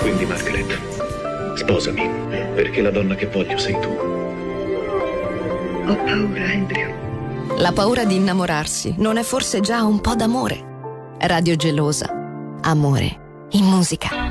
Quindi, Margaret, sposami, perché la donna che voglio sei tu. Ho paura, Andrew. La paura di innamorarsi non è forse già un po' d'amore? Radio Gelosa. Amore in musica.